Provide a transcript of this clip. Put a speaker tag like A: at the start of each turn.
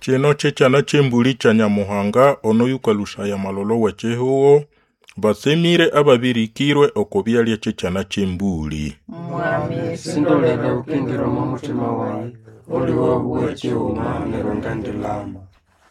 A: Chino chechana chembuli cha Nyamuhanga ono yukalusha ya malolo wechehuo basemire ababirikirwe okobyalia chechana chembuli.
B: Mwami sindolele ukingiro mu mutima wawe oli wowe cyuma nerongandilama.